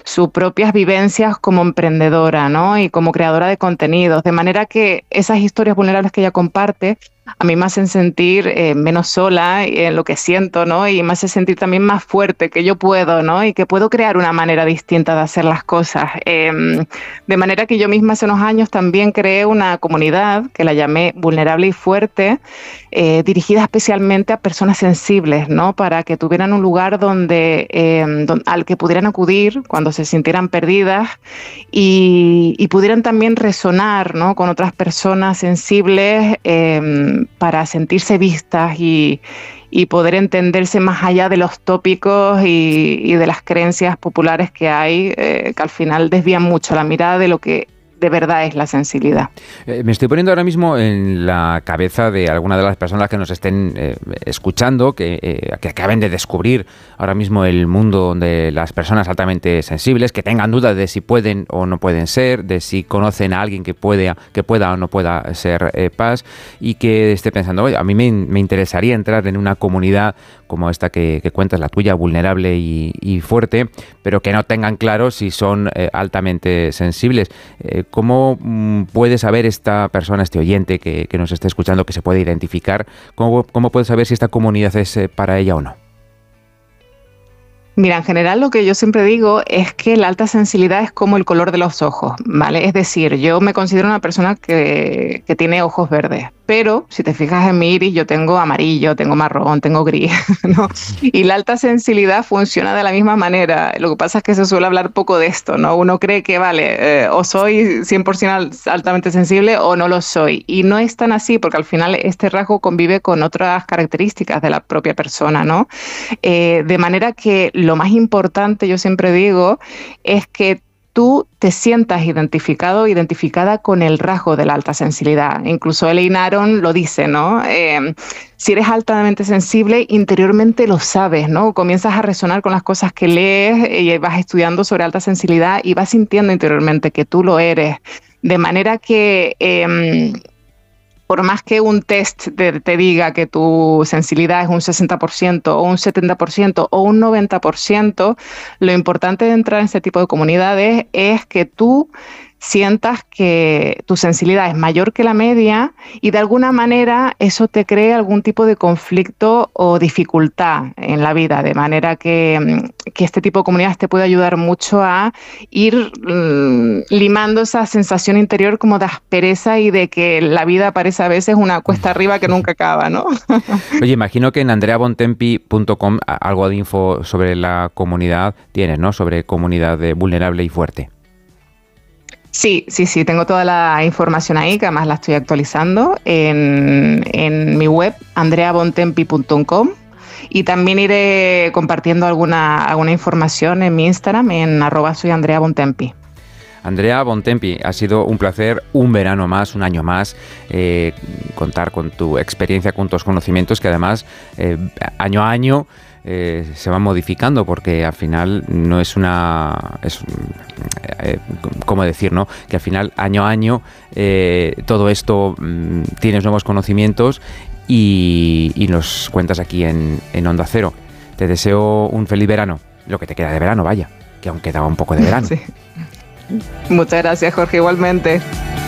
sus propias vivencias como emprendedora, ¿no? Y como creadora de contenidos, de manera que esas historias vulnerables que ella comparte a mí me hacen sentir menos sola en lo que siento, ¿no? Y me hace sentir también más fuerte, que yo puedo, ¿no? Y que puedo crear una manera distinta de hacer las cosas. De manera que yo misma hace unos años también creé una comunidad que la llamé Vulnerable y Fuerte, dirigida especialmente a personas sensibles, ¿no? Para que tuvieran un lugar al que pudieran acudir cuando se sintieran perdidas y pudieran también resonar, ¿no? Con otras personas sensibles, para sentirse vistas y poder entenderse más allá de los tópicos y de las creencias populares que hay, que al final desvían mucho la mirada de lo que de verdad es la sensibilidad. Me estoy poniendo ahora mismo en la cabeza de alguna de las personas que nos estén escuchando, que acaben de descubrir ahora mismo el mundo de las personas altamente sensibles, que tengan dudas de si pueden o no pueden ser, de si conocen a alguien que pueda o no pueda ser PAS, y que esté pensando, oye, a mí me interesaría entrar en una comunidad como esta que cuentas, la tuya, vulnerable y fuerte, pero que no tengan claro si son altamente sensibles. ¿Cómo puede saber esta persona, este oyente que nos está escuchando, que se puede identificar? ¿Cómo puede saber si esta comunidad es para ella o no? Mira, en general lo que yo siempre digo es que la alta sensibilidad es como el color de los ojos, ¿vale? Es decir, yo me considero una persona que tiene ojos verdes, pero si te fijas en mi iris, yo tengo amarillo, tengo marrón, tengo gris, ¿no? Y la alta sensibilidad funciona de la misma manera. Lo que pasa es que se suele hablar poco de esto, ¿no? Uno cree que, vale, o soy 100% altamente sensible o no lo soy. Y no es tan así, porque al final este rasgo convive con otras características de la propia persona, ¿no? De manera que lo más importante, yo siempre digo, es que tú te sientas identificado o identificada con el rasgo de la alta sensibilidad. Incluso Elaine Aron lo dice, ¿no? Si eres altamente sensible, interiormente lo sabes, ¿no? Comienzas a resonar con las cosas que lees y vas estudiando sobre alta sensibilidad y vas sintiendo interiormente que tú lo eres. De manera que por más que un test te diga que tu sensibilidad es un 60% o un 70% o un 90%, lo importante de entrar en este tipo de comunidades es que tú sientas que tu sensibilidad es mayor que la media y de alguna manera eso te cree algún tipo de conflicto o dificultad en la vida, de manera que este tipo de comunidades te puede ayudar mucho a ir limando esa sensación interior como de aspereza y de que la vida parece a veces una cuesta arriba que nunca acaba, ¿no? Oye, imagino que en andreabontempi.com algo de info sobre la comunidad tienes, ¿no? Sobre comunidad vulnerable y fuerte. Sí, tengo toda la información ahí, que además la estoy actualizando en mi web, andreabontempi.com, y también iré compartiendo alguna información en mi Instagram, en @soyandreabontempi. Andrea Bontempi, ha sido un placer, un verano más, un año más, contar con tu experiencia, con tus conocimientos, que además año a año se van modificando, porque al final no es ¿cómo decir, no? Que al final año a año todo esto tienes nuevos conocimientos y nos cuentas aquí en Onda Cero. Te deseo un feliz verano, lo que te queda de verano, vaya, que aún quedaba un poco de verano. Sí. Muchas gracias, Jorge, igualmente.